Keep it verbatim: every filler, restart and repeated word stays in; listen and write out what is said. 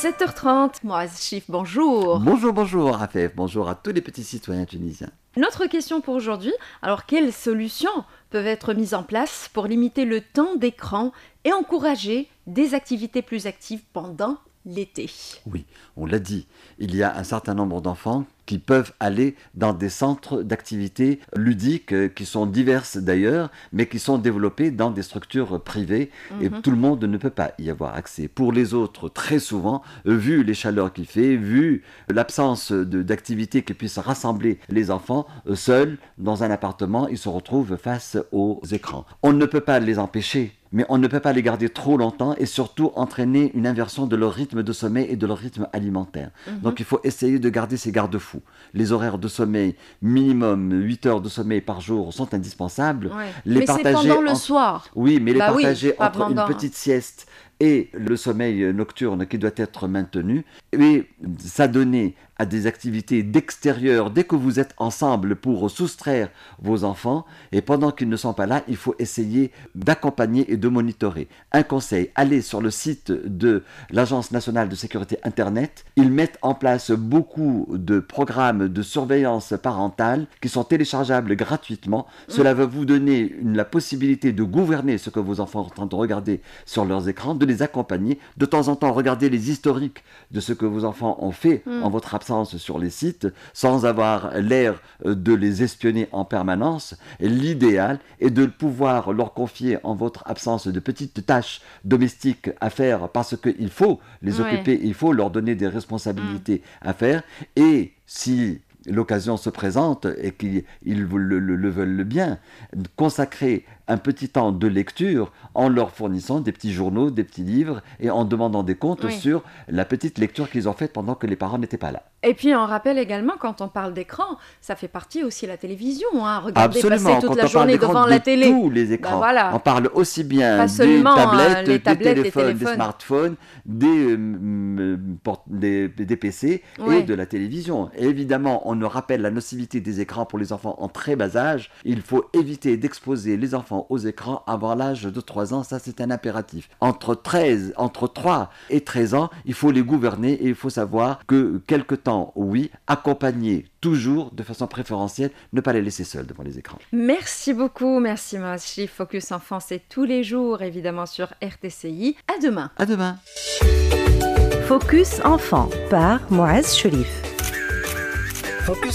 sept heures trente, Moaz Chif, bonjour. Bonjour, bonjour Rafef, bonjour à tous les petits citoyens tunisiens. Notre question pour aujourd'hui, alors quelles solutions peuvent être mises en place pour limiter le temps d'écran et encourager des activités plus actives pendant l'été? Oui, on l'a dit, il y a un certain nombre d'enfants qui peuvent aller dans des centres d'activités ludiques euh, qui sont diverses d'ailleurs, mais qui sont développés dans des structures privées et Mhm. tout le monde ne peut pas y avoir accès. Pour les autres, très souvent, euh, vu les chaleurs qu'il fait, vu l'absence de- d'activités qui puissent rassembler les enfants, euh, seuls dans un appartement, ils se retrouvent face aux écrans. On ne peut pas les empêcher, mais on ne peut pas les garder trop longtemps et surtout entraîner une inversion de leur rythme de sommeil et de leur rythme alimentaire. Mhm. Donc il faut essayer de garder ces garde-fous. Les horaires de sommeil, minimum huit heures de sommeil par jour, sont indispensables. Ouais. Les Mais c'est partager pendant le en- soir. Oui, mais les Bah oui, partager pas entre une pendant. petite sieste et le sommeil nocturne qui doit être maintenu, et s'adonner à des activités d'extérieur dès que vous êtes ensemble pour soustraire vos enfants, et pendant qu'ils ne sont pas là, il faut essayer d'accompagner et de monitorer. Un conseil, allez sur le site de l'Agence nationale de sécurité Internet, ils mettent en place beaucoup de programmes de surveillance parentale qui sont téléchargeables gratuitement. Cela va vous donner une- la possibilité de gouverner ce que vos enfants sont en train de regarder sur leurs écrans, de les accompagner, de temps en temps regarder les historiques de ce que vos enfants ont fait Mm. en votre absence sur les sites, sans avoir l'air euh, de les espionner en permanence. Et l'idéal est de pouvoir leur confier en votre absence de petites tâches domestiques à faire parce qu'il faut les Ouais. occuper, il faut leur donner des responsabilités à faire. Et si l'occasion se présente et qu'ils ils vous le, le- le veulent bien, consacrer un petit temps de lecture en leur fournissant des petits journaux, des petits livres et en demandant des comptes Oui. sur la petite lecture qu'ils ont faite pendant que les parents n'étaient pas là. Et puis on rappelle également, quand on parle d'écran, ça fait partie aussi de la télévision. Hein. Regardez Absolument, passer toute quand la on parle journée d'écran, devant de la télé. tous les écrans. Ben voilà. On parle aussi bien Pas des seulement, tablettes, euh, les tablettes, des les téléphones, des téléphones. smartphones, des, euh, mm, port- des, des P C Ouais. et de la télévision. Et évidemment, on nous rappelle la nocivité des écrans pour les enfants en très bas âge. Il faut éviter d'exposer les enfants aux écrans avant l'âge de trois ans, ça c'est un impératif. Entre treize, entre trois et treize ans, il faut les gouverner et il faut savoir que quelque temps, oui, accompagner toujours de façon préférentielle, ne pas les laisser seuls devant les écrans. Merci beaucoup, merci Moaz Chif. Focus Enfant, c'est tous les jours, évidemment, sur R T C I. À demain. À demain. Focus Enfant par Moaz Cherif. Focus